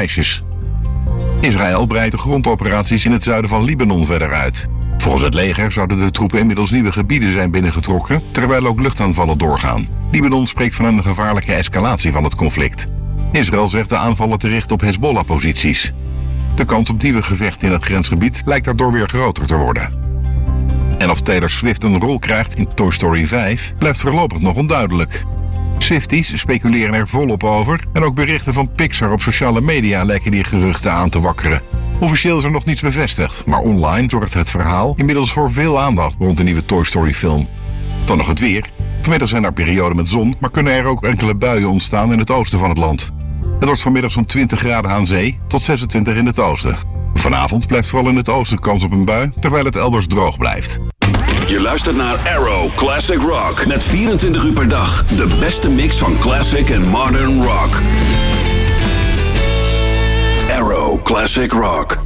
meisjes. Israël breidt de grondoperaties in het zuiden van Libanon verder uit. Volgens het leger zouden de troepen inmiddels nieuwe gebieden zijn binnengetrokken, terwijl ook luchtaanvallen doorgaan. Libanon spreekt van een gevaarlijke escalatie van het conflict. Israël zegt de aanvallen te richten op Hezbollah-posities. De kans op nieuwe gevechten in het grensgebied lijkt daardoor weer groter te worden. En of Taylor Swift een rol krijgt in Toy Story 5 blijft voorlopig nog onduidelijk. Swifties speculeren er volop over en ook berichten van Pixar op sociale media lijken die geruchten aan te wakkeren. Officieel is er nog niets bevestigd, maar online zorgt het verhaal inmiddels voor veel aandacht rond de nieuwe Toy Story film. Dan nog het weer. Vanmiddag zijn er perioden met zon, maar kunnen er ook enkele buien ontstaan in het oosten van het land. Het wordt vanmiddag zo'n 20 graden aan zee tot 26 in het oosten. Vanavond blijft vooral in het oosten kans op een bui, terwijl het elders droog blijft. Je luistert naar Arrow Classic Rock. Met 24 uur per dag de beste mix van classic en modern rock. Arrow Classic Rock.